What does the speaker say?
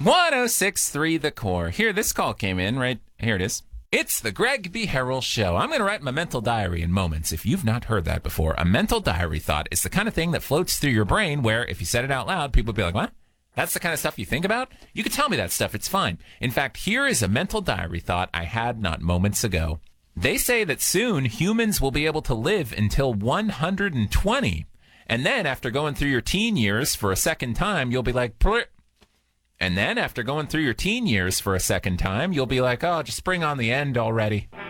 106.3 The Core. Here, this call came in, right? Here it is. It's the Greg B. Harrell Show. I'm going to write my mental diary in moments. If you've not heard that before, a mental diary thought is the kind of thing that floats through your brain where if you said it out loud, people would be like, what? That's the kind of stuff you think about? You can tell me that stuff. It's fine. In fact, here is a mental diary thought I had not moments ago. They say that soon humans will be able to live until 120. And then after going through your teen years for a second time, you'll be like, Plur. And then after going through your teen years for a second time, you'll be like, oh, just bring on the end already.